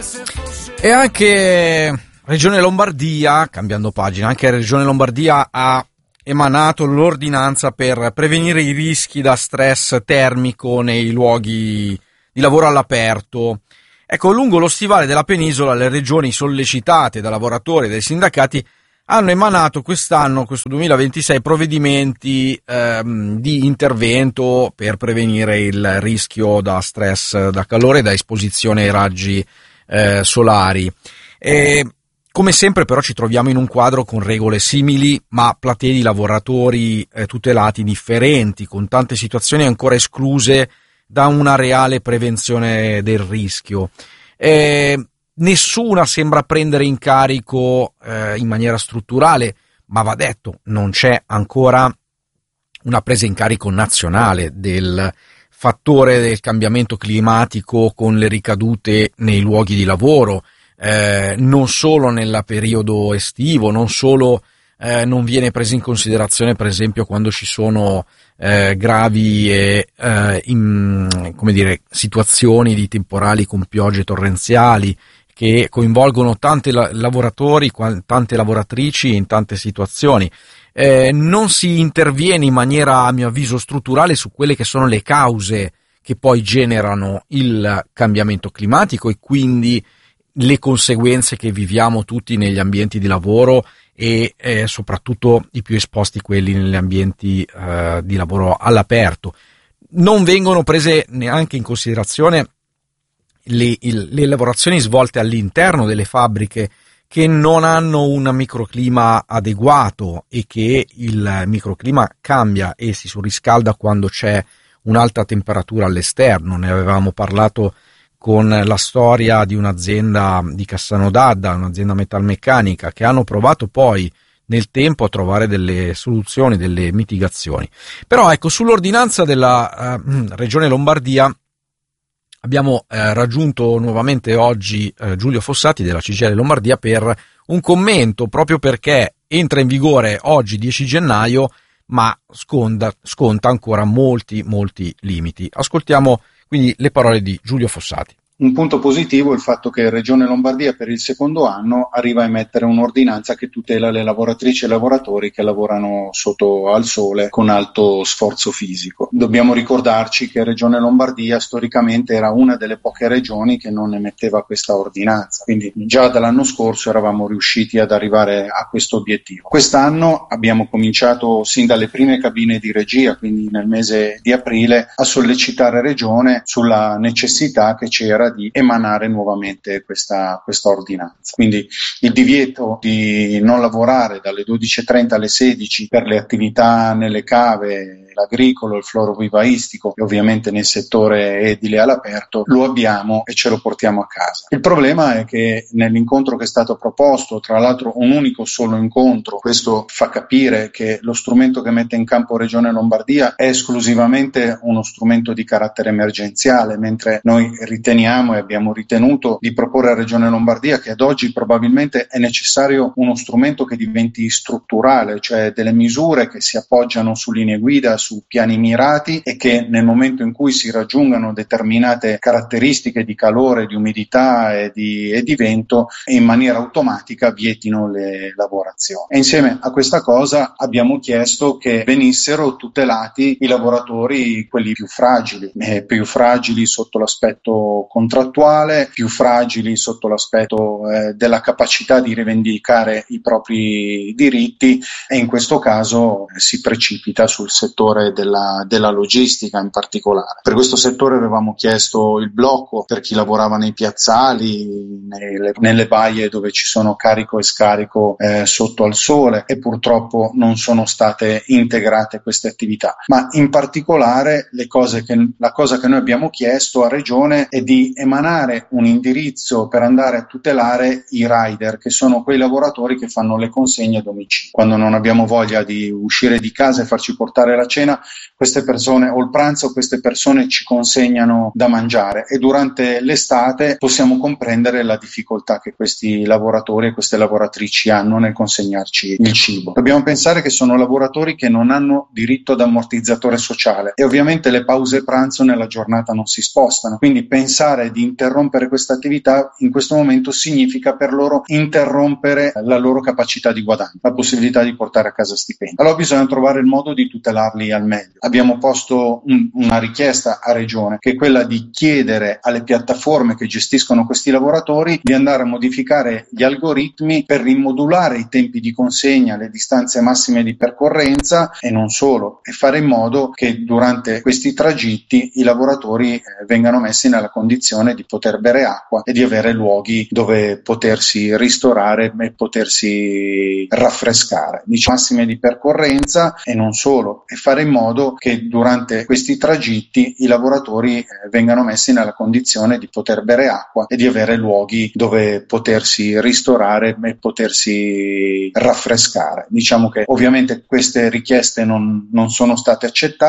E anche Regione Lombardia, cambiando pagina, anche Regione Lombardia ha emanato l'ordinanza per prevenire i rischi da stress termico nei luoghi di lavoro all'aperto. Ecco, lungo lo stivale della penisola le regioni sollecitate da lavoratori e dai sindacati hanno emanato quest'anno, questo 2026, provvedimenti di intervento per prevenire il rischio da stress, da calore e da esposizione ai raggi solari. Come sempre però ci troviamo in un quadro con regole simili ma platee di lavoratori tutelati differenti, con tante situazioni ancora escluse da una reale prevenzione del rischio. Nessuna sembra prendere in carico in maniera strutturale, ma va detto, non c'è ancora una presa in carico nazionale del fattore del cambiamento climatico con le ricadute nei luoghi di lavoro, non solo nel periodo estivo, non solo non viene presa in considerazione per esempio quando ci sono gravi situazioni di temporali con piogge torrenziali che coinvolgono tanti lavoratori, tante lavoratrici in tante situazioni. Non si interviene in maniera, a mio avviso, strutturale su quelle che sono le cause che poi generano il cambiamento climatico e quindi le conseguenze che viviamo tutti negli ambienti di lavoro e soprattutto i più esposti, quelli negli ambienti di lavoro all'aperto. Non vengono prese neanche in considerazione le lavorazioni svolte all'interno delle fabbriche che non hanno un microclima adeguato e che il microclima cambia e si surriscalda quando c'è un'alta temperatura all'esterno. Ne avevamo parlato con la storia di un'azienda di Cassano d'Adda, un'azienda metalmeccanica, che hanno provato poi nel tempo a trovare delle soluzioni, delle mitigazioni. Però ecco, sull'ordinanza della Regione Lombardia abbiamo raggiunto nuovamente oggi Giulio Fossati della CGIL Lombardia per un commento, proprio perché entra in vigore oggi 10 gennaio, ma sconta ancora molti limiti. Ascoltiamo quindi le parole di Giulio Fossati. Un punto positivo è il fatto che Regione Lombardia per il secondo anno arriva a emettere un'ordinanza che tutela le lavoratrici e lavoratori che lavorano sotto al sole con alto sforzo fisico. Dobbiamo ricordarci che Regione Lombardia storicamente era una delle poche regioni che non emetteva questa ordinanza, quindi già dall'anno scorso eravamo riusciti ad arrivare a questo obiettivo. Quest'anno abbiamo cominciato sin dalle prime cabine di regia, quindi nel mese di aprile, a sollecitare Regione sulla necessità che c'era di emanare nuovamente questa ordinanza. Quindi il divieto di non lavorare dalle 12:30 alle 16 per le attività nelle cave, l'agricolo, il florovivaistico e ovviamente nel settore edile all'aperto lo abbiamo e ce lo portiamo a casa. Il problema è che nell'incontro che è stato proposto, tra l'altro un unico solo incontro, questo fa capire che lo strumento che mette in campo Regione Lombardia è esclusivamente uno strumento di carattere emergenziale, mentre noi riteniamo e abbiamo ritenuto di proporre a Regione Lombardia che ad oggi probabilmente è necessario uno strumento che diventi strutturale, cioè delle misure che si appoggiano su linee guida, su piani mirati e che nel momento in cui si raggiungano determinate caratteristiche di calore, di umidità e di vento, in maniera automatica vietino le lavorazioni. E insieme a questa cosa abbiamo chiesto che venissero tutelati i lavoratori, quelli più fragili sotto l'aspetto contrattuale, più fragili sotto l'aspetto della capacità di rivendicare i propri diritti, e in questo caso si precipita sul settore della logistica in particolare. Per questo settore avevamo chiesto il blocco per chi lavorava nei piazzali, nelle baie dove ci sono carico e scarico sotto al sole, e purtroppo non sono state integrate queste attività. Ma in particolare la cosa che noi abbiamo chiesto a Regione è di emanare un indirizzo per andare a tutelare i rider, che sono quei lavoratori che fanno le consegne a domicilio. Quando non abbiamo voglia di uscire di casa e farci portare la cena, cena queste persone, o il pranzo, queste persone ci consegnano da mangiare, e durante l'estate possiamo comprendere la difficoltà che questi lavoratori e queste lavoratrici hanno nel consegnarci il cibo. Dobbiamo pensare che sono lavoratori che non hanno diritto ad ammortizzatore sociale e ovviamente le pause pranzo nella giornata non si spostano, quindi pensare di interrompere questa attività in questo momento significa per loro interrompere la loro capacità di guadagno, la possibilità di portare a casa stipendi. Allora bisogna trovare il modo di tutelarli al meglio. Abbiamo posto una richiesta a Regione, che è quella di chiedere alle piattaforme che gestiscono questi lavoratori di andare a modificare gli algoritmi per rimodulare i tempi di consegna, le distanze massime di percorrenza e non solo, e fare in modo che durante questi tragitti i lavoratori vengano messi nella condizione di poter bere acqua e di avere luoghi dove potersi ristorare e potersi raffrescare, massime di percorrenza e non solo, e fare in modo che durante questi tragitti i lavoratori vengano messi nella condizione di poter bere acqua e di avere luoghi dove potersi ristorare e potersi raffrescare. Diciamo che ovviamente queste richieste non sono state accettate.